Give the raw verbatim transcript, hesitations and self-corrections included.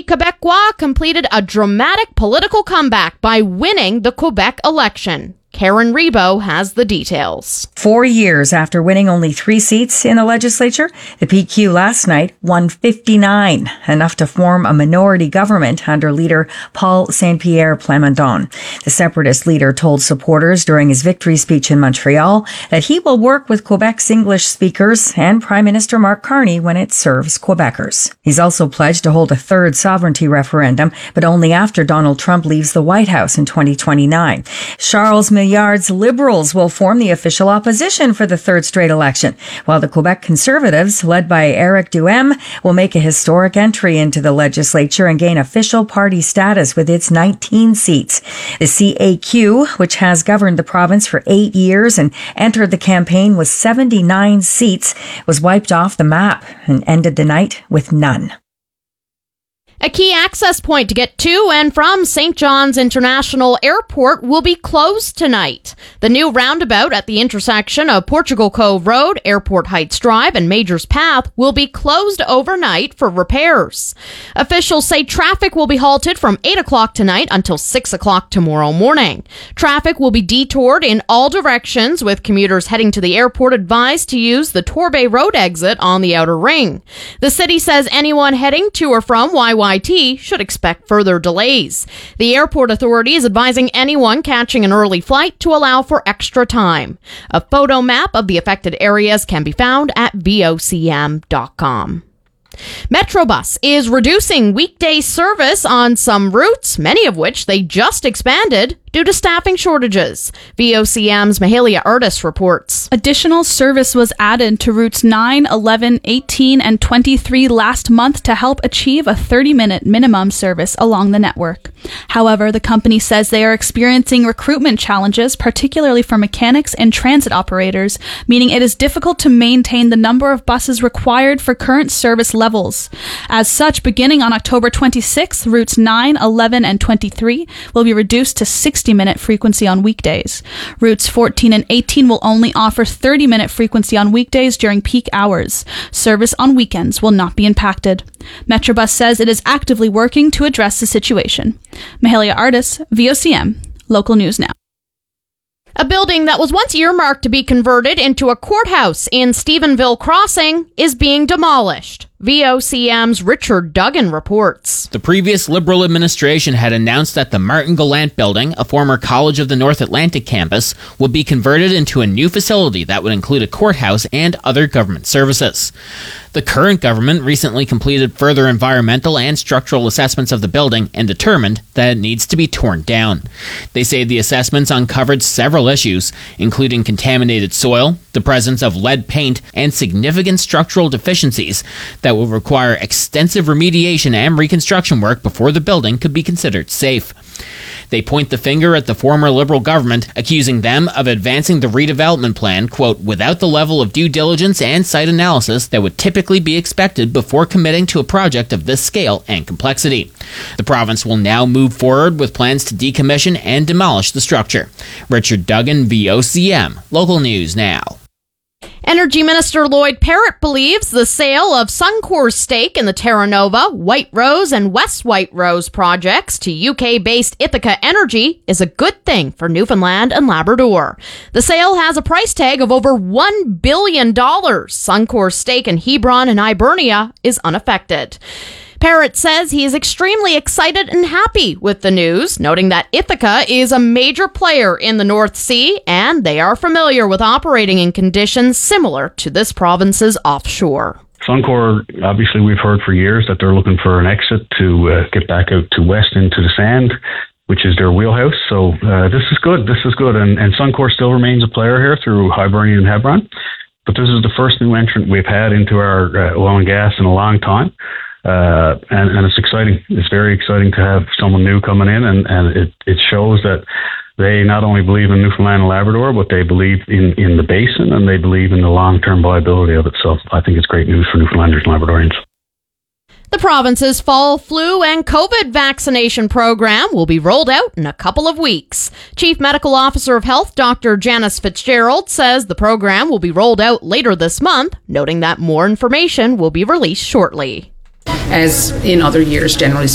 Québécois completed a dramatic political comeback by winning the Quebec election. Karen Rebo has the details. Four years after winning only three seats in the legislature, the P Q last night won fifty-nine, enough to form a minority government under leader Paul Saint-Pierre Plamondon. The separatist leader told supporters during his victory speech in Montreal that he will work with Quebec's English speakers and Prime Minister Mark Carney when it serves Quebecers. He's also pledged to hold a third sovereignty referendum, but only after Donald Trump leaves the White House in twenty twenty-nine. Charles Milliard's Liberals will form the official opposition for the third straight election, while the Quebec Conservatives, led by Éric Duhem, will make a historic entry into the legislature and gain official party status with its nineteen seats. The C A Q, which has governed the province for eight years and entered the campaign with seventy-nine seats, was wiped off the map and ended the night with none. A key access point to get to and from Saint John's International Airport will be closed tonight. The new roundabout at the intersection of Portugal Cove Road, Airport Heights Drive, and Majors Path will be closed overnight for repairs. Officials say traffic will be halted from eight o'clock tonight until six o'clock tomorrow morning. Traffic will be detoured in all directions, with commuters heading to the airport advised to use the Torbay Road exit on the outer ring. The city says anyone heading to or from Y Y T should expect further delays. The airport authority is advising anyone catching an early flight to allow for extra time. A photo map of the affected areas can be found at V O C M dot com. Metrobus is reducing weekday service on some routes, many of which they just expanded due to staffing shortages. V O C M's Mahalia Artis reports. Additional service was added to routes nine, eleven, eighteen, and twenty-three last month to help achieve a thirty-minute minimum service along the network. However, the company says they are experiencing recruitment challenges, particularly for mechanics and transit operators, meaning it is difficult to maintain the number of buses required for current service levels. As such, beginning on October twenty-sixth, routes nine, eleven, and twenty-three will be reduced to sixty minute frequency on weekdays. Routes fourteen and eighteen will only offer thirty minute frequency on weekdays during peak hours. Service on weekends will not be impacted. Metrobus says it is actively working to address the situation. Mahalia Artis, V O C M, Local News Now. A building that was once earmarked to be converted into a courthouse in Stephenville Crossing is being demolished. V O C M's Richard Duggan reports. The previous Liberal administration had announced that the Martin Gallant building, a former College of the North Atlantic campus, would be converted into a new facility that would include a courthouse and other government services. The current government recently completed further environmental and structural assessments of the building and determined that it needs to be torn down. They say the assessments uncovered several issues, including contaminated soil, the presence of lead paint, and significant structural deficiencies that will require extensive remediation and reconstruction work before the building could be considered safe. They point the finger at the former Liberal government, accusing them of advancing the redevelopment plan, quote, without the level of due diligence and site analysis that would typically be expected before committing to a project of this scale and complexity. The province will now move forward with plans to decommission and demolish the structure. Richard Duggan, V O C M, Local News Now. Energy Minister Lloyd Parrott believes the sale of Suncor's stake in the Terra Nova, White Rose, and West White Rose projects to U K-based Ithaca Energy is a good thing for Newfoundland and Labrador. The sale has a price tag of over one billion dollars. Suncor's stake in Hebron and Hibernia is unaffected. Parrott says he is extremely excited and happy with the news, noting that Ithaca is a major player in the North Sea and they are familiar with operating in conditions similar to this province's offshore. Suncor, obviously we've heard for years that they're looking for an exit to uh, get back out to west into the sand, which is their wheelhouse. So uh, this is good, this is good. And, and Suncor still remains a player here through Hibernia and Hebron. But this is the first new entrant we've had into our uh, oil and gas in a long time. Uh, and, and it's exciting. It's very exciting to have someone new coming in, and, and it, it shows that they not only believe in Newfoundland and Labrador, but they believe in, in the basin, and they believe in the long-term viability of it. So I think it's great news for Newfoundlanders and Labradorians. The province's fall flu and COVID vaccination program will be rolled out in a couple of weeks. Chief Medical Officer of Health, Doctor Janice Fitzgerald, says the program will be rolled out later this month, noting that more information will be released shortly. As in other years, generally